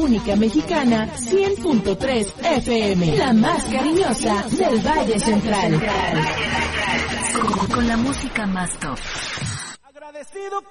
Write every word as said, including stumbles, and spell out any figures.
única mexicana, cien punto tres F M, la más cariñosa del Valle Central. Con, con la música más top. Agradecido